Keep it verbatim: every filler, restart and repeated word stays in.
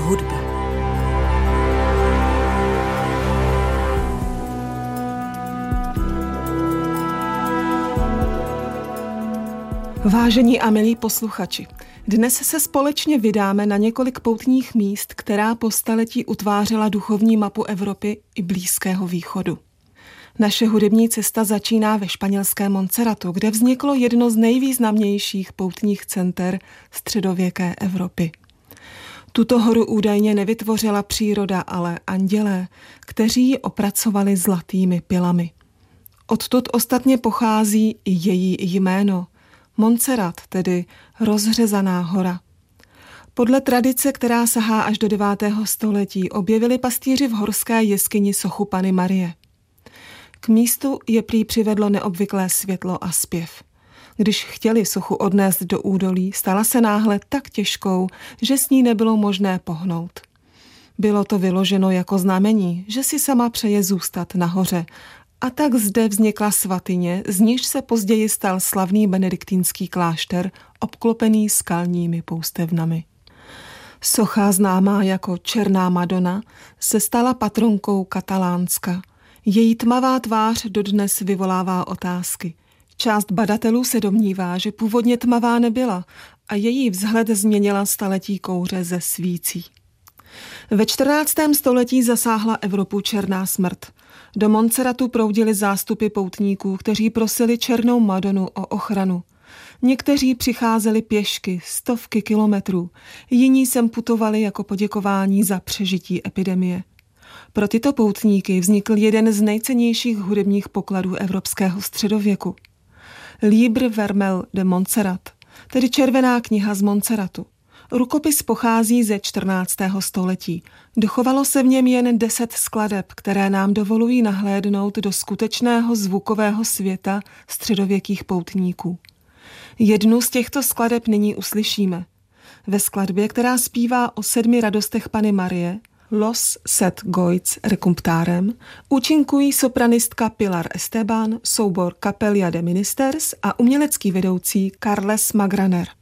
hudba. Vážení a milí posluchači, dnes se společně vydáme na několik poutních míst, která po staletí utvářela duchovní mapu Evropy i Blízkého východu. Naše hudební cesta začíná ve španělském Montserratu, kde vzniklo jedno z nejvýznamnějších poutních center středověké Evropy. Tuto horu údajně nevytvořila příroda, ale andělé, kteří ji opracovali zlatými pilami. Odtud ostatně pochází i její jméno – Montserrat, tedy rozřezaná hora. Podle tradice, která sahá až do devátého století, objevili pastýři v horské jeskyni sochu Panny Marie. K místu je prý přivedlo neobvyklé světlo a zpěv. Když chtěli sochu odnést do údolí, stala se náhle tak těžkou, že s ní nebylo možné pohnout. Bylo to vyloženo jako znamení, že si sama přeje zůstat nahoře, a tak zde vznikla svatyně, z níž se později stal slavný benediktínský klášter, obklopený skalními poustevnami. Socha známá jako Černá Madonna se stala patronkou Katalánska. Její tmavá tvář dodnes vyvolává otázky. Část badatelů se domnívá, že původně tmavá nebyla a její vzhled změnila staletí kouře ze svící. Ve čtrnáctém století zasáhla Evropu černá smrt. Do Montserratu proudili zástupy poutníků, kteří prosili Černou Madonu o ochranu. Někteří přicházeli pěšky, stovky kilometrů, jiní sem putovali jako poděkování za přežití epidemie. Pro tyto poutníky vznikl jeden z nejcennějších hudebních pokladů evropského středověku. Libre Vermel de Montserrat, tedy Červená kniha z Montserratu. Rukopis pochází ze čtrnáctého století. Dochovalo se v něm jen deset skladeb, které nám dovolují nahlédnout do skutečného zvukového světa středověkých poutníků. Jednu z těchto skladeb nyní uslyšíme. Ve skladbě, která zpívá o sedmi radostech Panny Marie, Los set goiz recumptarem, účinkují sopranistka Pilar Esteban, soubor Capella de Ministers a umělecký vedoucí Carles Magraner.